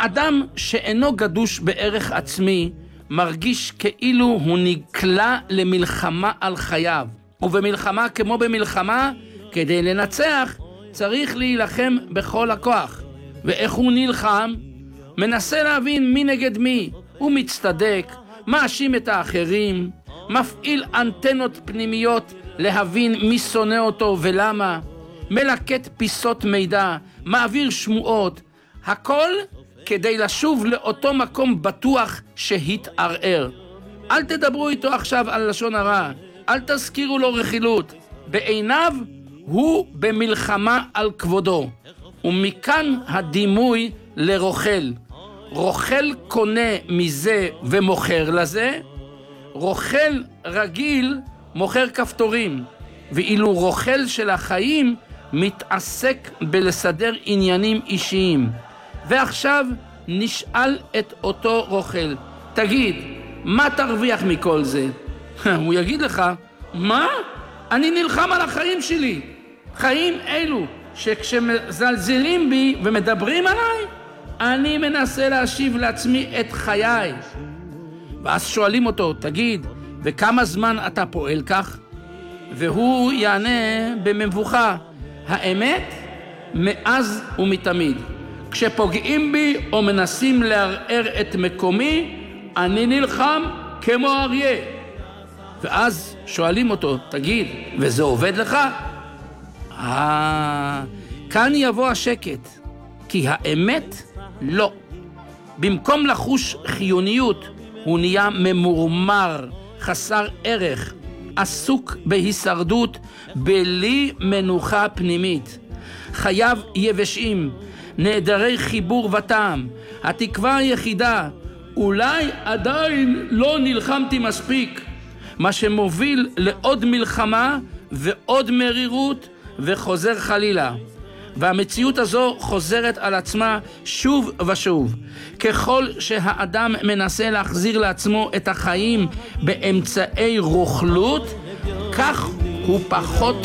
האדם שאינו גדוש בערך עצמי מרגיש כאילו הוא נקלע למלחמה על חייו. ובמלחמה כמו במלחמה, כדי לנצח צריך להילחם בכל הכוח. ואיך הוא נלחם? מנסה להבין מי נגד מי. הוא מצטדק, מאשים את האחרים, מפעיל אנטנות פנימיות להבין מי שונא אותו ולמה, מלקט פיסות מידע, מעביר שמועות, הכל כדי לשוב לאותו מקום בטוח שהתערער. אל תדברו איתו עכשיו על לשון הרע, אל תזכירו לו רכילות. בעיניו הוא במלחמה על כבודו. ומכאן הדימוי לרוכל. רוכל קונה מזה ומוכר לזה, רוכל רגיל מוכר כפתורים, ואילו רוכל של החיים מתעסק בלסדר עניינים אישיים. ועכשיו נשאל את אותו רוכל, תגיד, מה תרוויח מכל זה? הוא יגיד לך, מה? אני נלחם על החיים שלי. חיים אלו שכשמזלזלים בי ומדברים עליי, אני מנסה להשיב לעצמי את חיי. ואז שואלים אותו, תגיד, וכמה זמן אתה פועל כך? והוא יענה במבוכה, האמת, מאז ומתמיד. כשפוגעים בי או מנסים לערער את מקומי, אני נלחם כמו אריה. ואז שואלים אותו, תגיד, וזה עובד לך? כאן יבוא השקט, כי האמת לא. במקום לחוש חיוניות, הוא נהיה ממורמר, חסר ערך, עסוק בהישרדות, בלי מנוחה פנימית. חייו יבשים, נעדרי חיבור וטעם. התקווה היחידה, אולי עדיין לא נלחמתי מספיק. מה שמוביל לעוד מלחמה ועוד מרירות וחוזר חלילה. והמציאות הזו חוזרת על עצמה שוב ושוב. ככל שהאדם מנסה להחזיר לעצמו את החיים באמצעי רוכלות, כך הוא פחות